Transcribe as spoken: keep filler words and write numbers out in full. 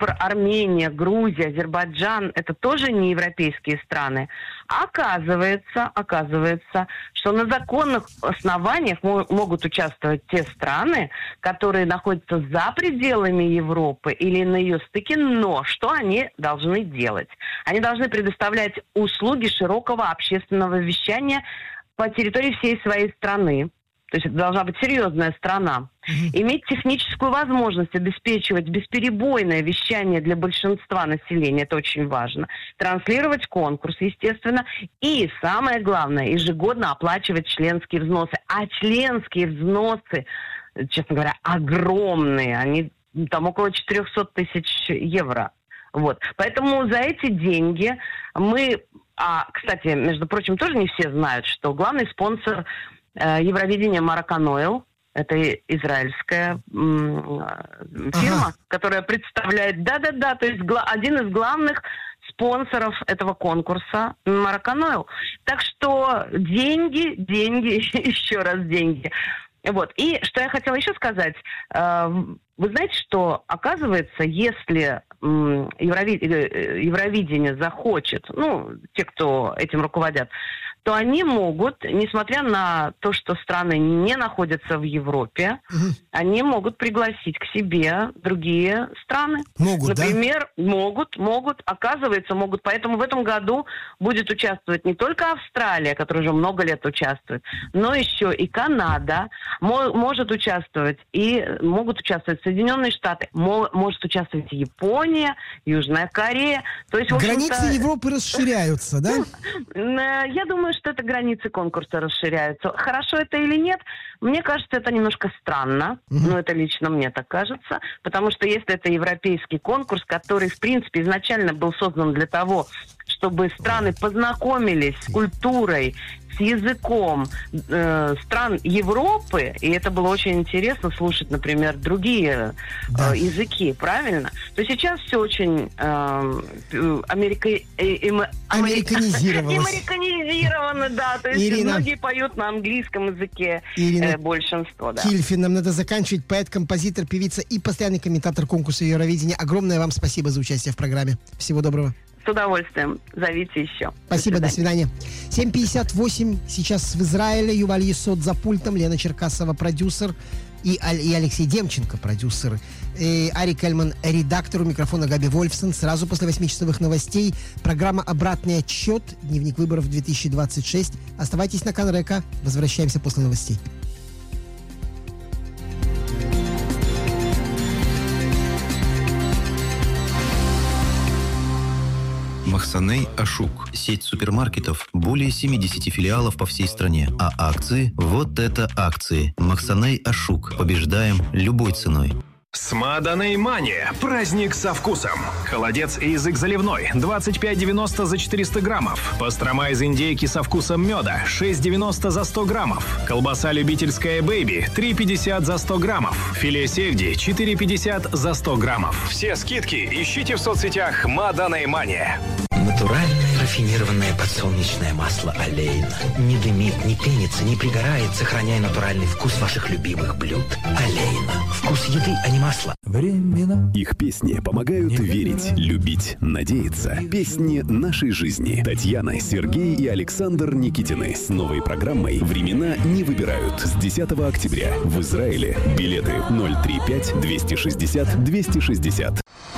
Кипр, Армения, Грузия, Азербайджан – это тоже не европейские страны. Оказывается, оказывается, что на законных основаниях мо- могут участвовать те страны, которые находятся за пределами Европы или на ее стыке, но что они должны делать? Они должны предоставлять услуги широкого общественного вещания по территории всей своей страны. То есть это должна быть серьезная страна. Mm-hmm. Иметь техническую возможность обеспечивать бесперебойное вещание для большинства населения, это очень важно. Транслировать конкурс, естественно. И, самое главное, ежегодно оплачивать членские взносы. А членские взносы, честно говоря, огромные. Они там около четыреста тысяч евро. Вот. Поэтому за эти деньги мы... А, кстати, между прочим, тоже не все знают, что главный спонсор Евровидение Moroccan Oil. Это израильская м- фирма, ага. которая представляет... Да-да-да, то есть гла- один из главных спонсоров этого конкурса Moroccan Oil. Так что деньги, деньги, еще раз деньги. Вот. И что я хотела еще сказать. Вы знаете, что, оказывается, если Еврови- Евровидение захочет, ну, те, кто этим руководят, то они могут, несмотря на то, что страны не находятся в Европе, угу. они могут пригласить к себе другие страны. Могут, Например, да? могут, могут, оказывается, могут. Поэтому в этом году будет участвовать не только Австралия, которая уже много лет участвует, но еще и Канада мо- может участвовать, и могут участвовать Соединенные Штаты, мо- может участвовать Япония, Южная Корея. То есть, в общем-то, границы Европы расширяются, да? Я думаю, что это границы конкурса расширяются. Хорошо это или нет, мне кажется, это немножко странно. Угу. Ну, это лично мне так кажется. Потому что если это европейский конкурс, который, в принципе, изначально был создан для того, чтобы страны познакомились с культурой, с языком э, стран Европы, и это было очень интересно слушать, например, другие да. э, языки, правильно? То сейчас все очень э, америка... э, э, американизировалось. Американизировано, да. То есть Ирина, многие поют на английском языке, Ирина, э, большинство, да. Кильфин, нам надо заканчивать. Поэт, композитор, певица и постоянный комментатор конкурса Евровидения. Огромное вам спасибо за участие в программе. Всего доброго. С удовольствием. Зовите еще. Спасибо, до свидания. семь пятьдесят восемь сейчас в Израиле. Юваль Есот за пультом, Лена Черкасова, продюсер, и, и Алексей Демченко, продюсер. И Арик Эльман, редактор, у микрофона Габи Вольфсон. Сразу после восьмичасовых новостей программа «Обратный отсчет», дневник выборов две тысячи двадцать шесть. Оставайтесь на Канрека. Возвращаемся после новостей. Махсаней Ашук. Сеть супермаркетов. Более семидесяти филиалов по всей стране. А акции? Вот это акции. Махсаней Ашук. Побеждаем любой ценой. Смаданей Мания. Праздник со вкусом. Холодец и язык заливной. двадцать пять девяносто за четыреста граммов. Пастрома из индейки со вкусом меда. шесть девяносто за сто граммов. Колбаса любительская Бэйби. три пятьдесят за сто граммов. Филе сельди. четыре пятьдесят за сто граммов. Все скидки ищите в соцсетях Смаданей Мания. Натуральное рафинированное подсолнечное масло Олейна. Не дымит, не пенится, не пригорает, сохраняя натуральный вкус ваших любимых блюд. Олейна. Вкус еды, а не масла. Времена. Их песни помогают верить, любить, надеяться. Песни нашей жизни. Татьяна, Сергей и Александр Никитины с новой программой «Времена не выбирают» с десятого октября в Израиле. Билеты ноль три пять двести шестьдесят двести шестьдесят.